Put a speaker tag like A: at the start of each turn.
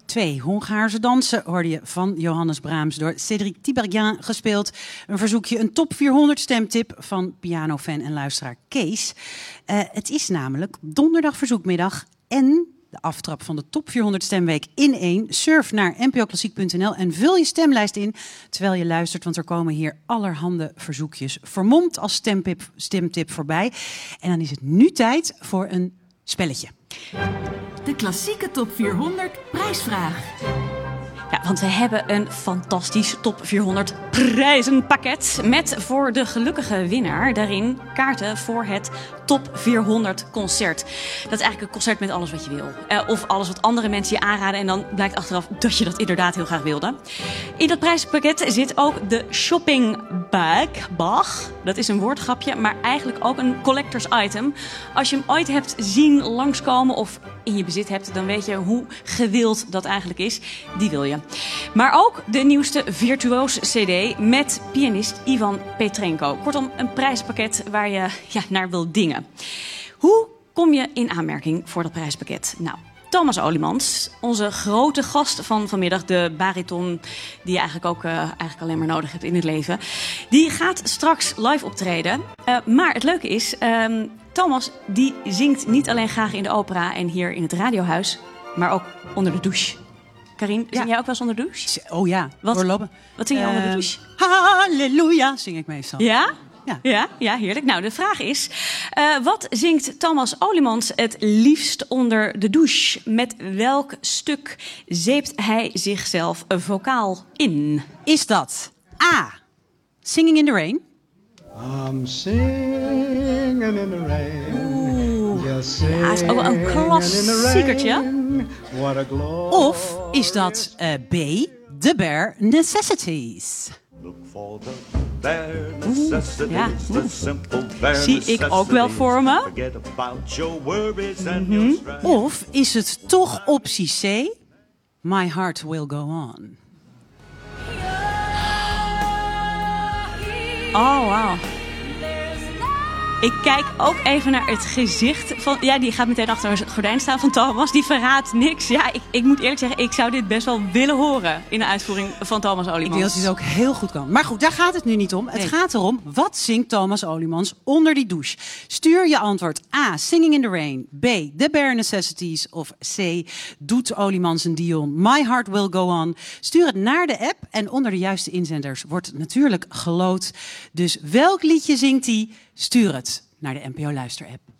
A: 2 Hongaarse dansen hoorde je van Johannes Brahms door Cédric Tiberghien gespeeld. Een verzoekje, een top 400 stemtip van pianofan en luisteraar Kees. Het is namelijk donderdag verzoekmiddag en de aftrap van de top 400 stemweek in 1. Surf naar npoklassiek.nl en vul je stemlijst in terwijl je luistert, want er komen hier allerhande verzoekjes vermomd als stemtip voorbij. En dan is het nu tijd voor een spelletje.
B: De klassieke top 400 prijsvraag.
C: Ja, want we hebben een fantastisch top 400 prijzenpakket met voor de gelukkige winnaar daarin kaarten voor het top 400 concert. Dat is eigenlijk een concert met alles wat je wil. Of alles wat andere mensen je aanraden en dan blijkt achteraf dat je dat inderdaad heel graag wilde. In dat prijzenpakket zit ook de shopping bag. Dat is een woordgrapje, maar eigenlijk ook een collectors item. Als je hem ooit hebt zien langskomen of in je bezit hebt, dan weet je hoe gewild dat eigenlijk is. Die wil je. Maar ook de nieuwste Virtuoos CD met pianist Ivan Petrenko. Kortom, een prijzenpakket waar je naar wil dingen. Hoe kom je in aanmerking voor dat prijzenpakket? Nou, Thomas Oliemans, onze grote gast van vanmiddag, de bariton die je eigenlijk ook alleen maar nodig hebt in het leven, die gaat straks live optreden. Maar het leuke is, Thomas die zingt niet alleen graag in de opera en hier in het radiohuis, maar ook onder de douche. Karin, zing jij ook wel eens onder de douche?
A: Oh ja, doorlopen.
C: Wat zing je onder de douche?
A: Halleluja, zing ik meestal.
C: Ja? Ja, heerlijk. Nou, de vraag is, wat zingt Thomas Oliemans het liefst onder de douche? Met welk stuk zeept hij zichzelf vocaal in?
A: Is dat A, Singing in the Rain?
D: I'm singing in the rain. Just singing
C: Ja, is ook wel een klassiekertje.
D: What a glory.
A: Of is dat B, The Bare Necessities?
E: Look for the bare necessities,
C: ja.
E: the simple bare
C: Zie ik ook wel voor me.
E: Forget about your worries and your strife.
A: Of is het toch optie C, My Heart Will Go On?
C: Oh, wauw. Ik kijk ook even naar het gezicht van... Ja, die gaat meteen achter een gordijn staan van Thomas. Die verraadt niks. Ja, ik moet eerlijk zeggen, ik zou dit best wel willen horen in de uitvoering van Thomas Oliemans.
A: Ik denk dat hij het ook heel goed kan. Maar goed, daar gaat het nu niet om. Het gaat erom, wat zingt Thomas Oliemans onder die douche? Stuur je antwoord A, Singing in the Rain. B, The Bare Necessities. Of C, doet Oliemans en Dion, My Heart Will Go On. Stuur het naar de app en onder de juiste inzenders wordt natuurlijk geloot. Dus welk liedje zingt hij? Stuur het naar de NPO Luister-app.